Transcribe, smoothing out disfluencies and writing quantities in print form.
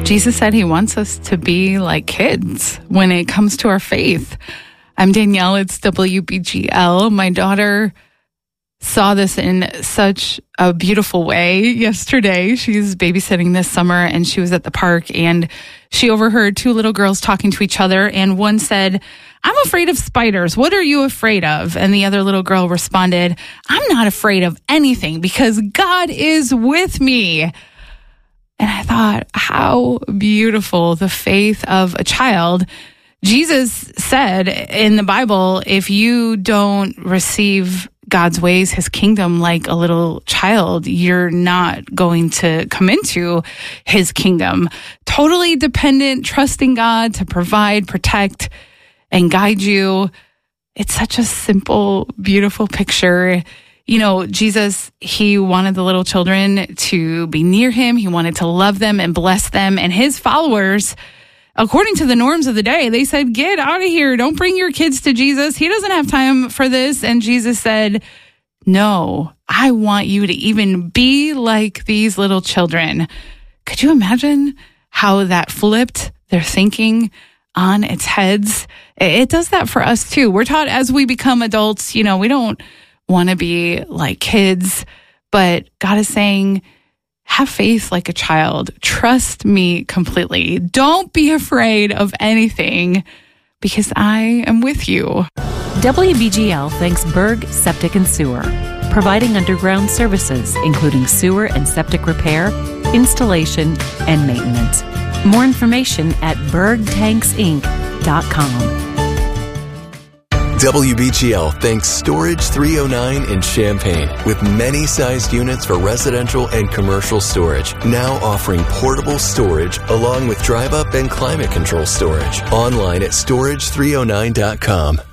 Jesus said he wants us to be like kids when it comes to our faith. I'm Danielle. It's WBGL. My daughter saw this in such a beautiful way yesterday. She's babysitting this summer, and she was at the park, and she overheard two little girls talking to each other, and one said, "I'm afraid of spiders. What are you afraid of?" And the other little girl responded, "I'm not afraid of anything because God is with me." And I thought, how beautiful the faith of a child. Jesus said in the Bible, if you don't receive God's ways, his kingdom, like a little child, you're not going to come into his kingdom. Totally dependent, trusting God to provide, protect, and guide you. It's such a simple, beautiful picture. You know, Jesus, he wanted the little children to be near him. He wanted to love them and bless them. And his followers, according to the norms of the day, they said, "Get out of here. Don't bring your kids to Jesus. He doesn't have time for this." And Jesus said, "No, I want you to even be like these little children." Could you imagine how that flipped their thinking on its heads? It does that for us too. We're taught as we become adults, we don't want to be like kids, but God is saying, have faith like a child. Trust me completely. Don't be afraid of anything because I am with you. WBGL thanks Berg Septic and Sewer, providing underground services, including sewer and septic repair, installation, and maintenance. More information at bergtanksinc.com. WBGL thanks Storage 309 in Champaign, with many sized units for residential and commercial storage, now offering portable storage along with drive-up and climate control storage. Online at storage309.com.